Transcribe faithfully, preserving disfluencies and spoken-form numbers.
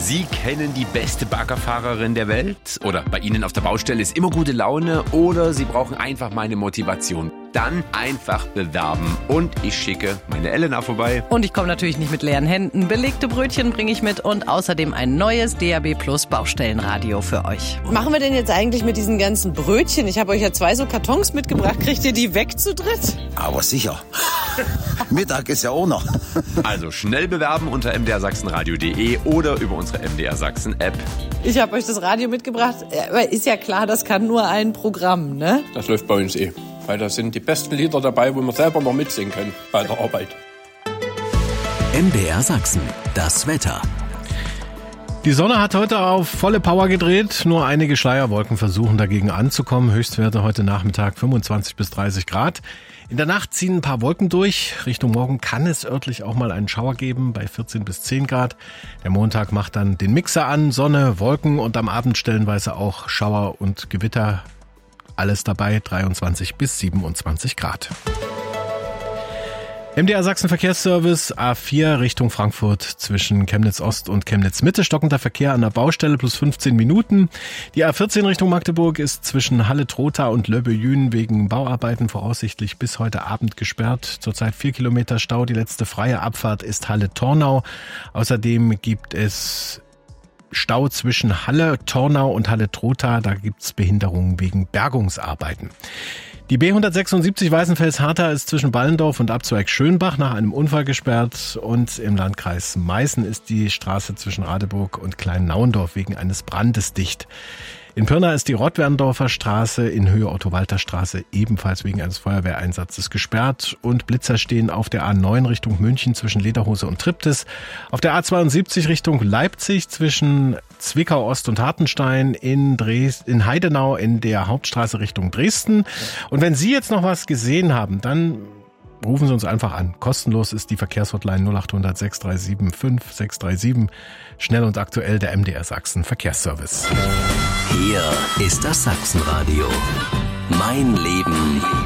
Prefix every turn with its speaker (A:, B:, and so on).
A: Sie kennen die beste Baggerfahrerin der Welt? Oder bei Ihnen auf der Baustelle ist immer gute Laune? Oder Sie brauchen einfach meine Motivation? Dann einfach bewerben. Und ich schicke meine Elena vorboi.
B: Und ich komme natürlich nicht mit leeren Händen. Belegte Brötchen bringe ich mit und außerdem ein neues D A B Plus Baustellenradio für euch.
C: Machen wir denn jetzt eigentlich mit diesen ganzen Brötchen? Ich habe euch ja zwei so Kartons mitgebracht. Kriegt ihr die weg zu dritt?
D: Aber sicher. Mittag ist ja auch noch.
A: Also schnell bewerben unter m d r sachsen radio punkt d e oder über unsere M D R Sachsen App.
C: Ich habe euch das Radio mitgebracht. Aber ist ja klar, das kann nur ein Programm, ne?
E: Das läuft bei uns eh. Weil da sind die besten Lieder dabei, wo wir selber noch mitsingen können bei der Arbeit.
F: M D R Sachsen, das Wetter.
G: Die Sonne hat heute auf volle Power gedreht. Nur einige Schleierwolken versuchen dagegen anzukommen. Höchstwerte heute Nachmittag fünfundzwanzig bis dreißig Grad. In der Nacht ziehen ein paar Wolken durch. Richtung Morgen kann es örtlich auch mal einen Schauer geben bei vierzehn bis zehn Grad. Der Montag macht dann den Mixer an, Sonne, Wolken und am Abend stellenweise auch Schauer und Gewitter. Alles dabei, dreiundzwanzig bis siebenundzwanzig Grad. M D R Sachsen Verkehrsservice A vier Richtung Frankfurt zwischen Chemnitz Ost und Chemnitz Mitte. Stockender Verkehr an der Baustelle plus fünfzehn Minuten. Die A vierzehn Richtung Magdeburg ist zwischen Halle-Trotha und Löbbe-Jühn wegen Bauarbeiten voraussichtlich bis heute Abend gesperrt. Zurzeit vier Kilometer Stau. Die letzte freie Abfahrt ist Halle-Tornau. Außerdem gibt es Stau zwischen Halle, Tornau und Halle-Trotha. Da gibt's Behinderungen wegen Bergungsarbeiten. Die B hundertsechsundsiebzig Weißenfels-Harter ist zwischen Ballendorf und Abzweig Schönbach nach einem Unfall gesperrt. Und im Landkreis Meißen ist die Straße zwischen Radeburg und Klein-Nauendorf wegen eines Brandes dicht. In Pirna ist die Rottwerndorfer Straße in Höhe Otto-Walter-Straße ebenfalls wegen eines Feuerwehreinsatzes gesperrt. Und Blitzer stehen auf der A neun Richtung München zwischen Lederhose und Triptis. Auf der A zweiundsiebzig Richtung Leipzig zwischen Zwickau Ost und Hartenstein, in Dres- in Heidenau in der Hauptstraße Richtung Dresden. Und wenn Sie jetzt noch was gesehen haben, dann rufen Sie uns einfach an. Kostenlos ist die Verkehrshotline null acht hundert sechs drei sieben fünf sechs drei sieben. Schnell und aktuell der M D R Sachsen Verkehrsservice.
F: Hier ist das Sachsenradio. Mein Leben